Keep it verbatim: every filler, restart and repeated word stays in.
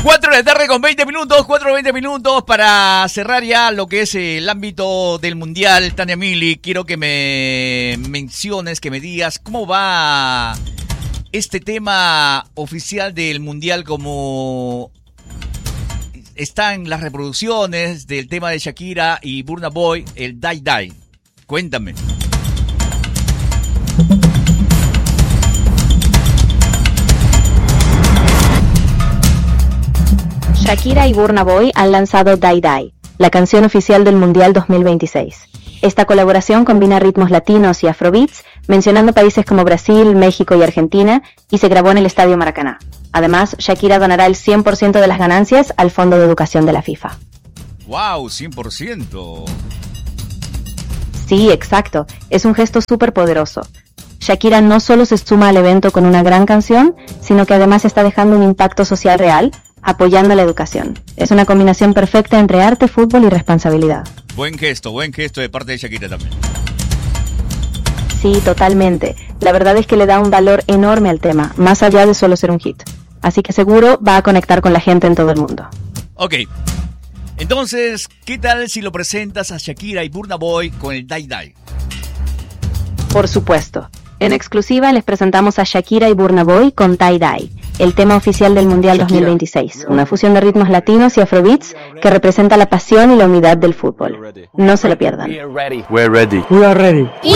cuatro de la tarde con veinte minutos, cuatro o veinte minutos para cerrar ya lo que es el ámbito del Mundial. Tania Mili, quiero que me menciones, que me digas cómo va este tema oficial del Mundial, como están las reproducciones del tema de Shakira y Burna Boy, el Die Die. Cuéntame. Shakira y Burna Boy han lanzado Die Die, la canción oficial del Mundial dos mil veintiséis. Esta colaboración combina ritmos latinos y afrobeats, mencionando países como Brasil, México y Argentina, y se grabó en el Estadio Maracaná. Además, Shakira donará el cien por ciento de las ganancias al Fondo de Educación de la FIFA. ¡Wow! cien por ciento. Sí, exacto. Es un gesto súper poderoso. Shakira no solo se suma al evento con una gran canción, sino que además está dejando un impacto social real, apoyando la educación. Es una combinación perfecta entre arte, fútbol y responsabilidad. Buen gesto, buen gesto de parte de Shakira también. Sí, totalmente. La verdad es que le da un valor enorme al tema, más allá de solo ser un hit. Así que seguro va a conectar con la gente en todo el mundo. Ok. Entonces, ¿qué tal si lo presentas a Shakira y Burna Boy con el Die Die? Por supuesto. En exclusiva les presentamos a Shakira y Burna Boy con Die Die, el tema oficial del Mundial Shakira. dos mil veintiséis, una fusión de ritmos latinos y afrobeats que representa la pasión y la unidad del fútbol. No se lo pierdan. We're ready. We are ready.